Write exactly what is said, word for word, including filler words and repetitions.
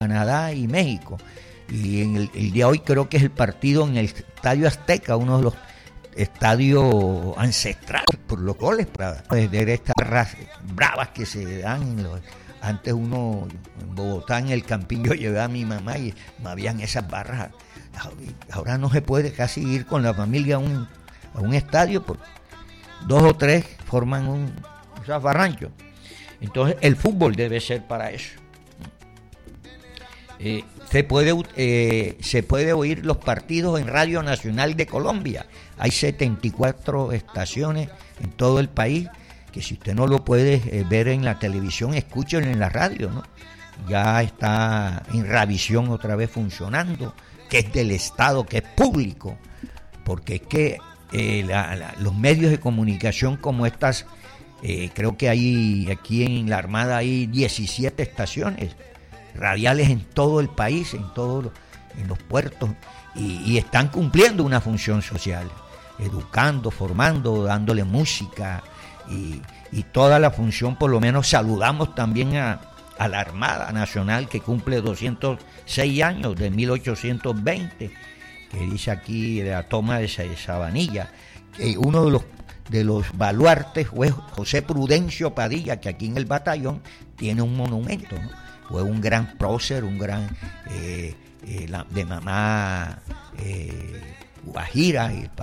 Canadá y México. Y en el, el día de hoy creo que es el partido en el Estadio Azteca, uno de los estadios ancestrales por los goles, para ver estas barras bravas que se dan en los, antes uno en Bogotá, en el Campín, yo llevaba a mi mamá y me habían esas barras. Ahora no se puede casi ir con la familia a un, a un estadio, porque dos o tres forman un, un zafarrancho. Entonces el fútbol debe ser para eso. Eh, se puede eh, se puede oír los partidos en Radio Nacional de Colombia. Hay setenta y cuatro estaciones en todo el país, que si usted no lo puede eh, ver en la televisión, escúchenlo en la radio, ¿no? Ya está en Ravisión otra vez funcionando, que es del Estado, que es público, porque es que eh, la, la, los medios de comunicación como estas, eh, creo que hay aquí en la Armada hay diecisiete estaciones radiales en todo el país, en todos los, en los puertos, y, y están cumpliendo una función social, educando, formando, dándole música y, y toda la función. Por lo menos saludamos también a, a la Armada Nacional, que cumple doscientos seis años, de mil ochocientos veinte, que dice aquí de la toma de Sabanilla, que uno de los de los baluartes fue José Prudencio Padilla, que aquí en el batallón tiene un monumento, ¿no? Fue un gran prócer, un gran eh, eh, la, de mamá eh, guajira, y